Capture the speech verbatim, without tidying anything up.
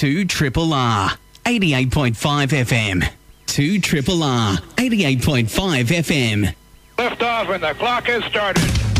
two Triple R, eighty-eight point five F M. two Triple R, eighty-eight point five F M. Lift off and the clock has started.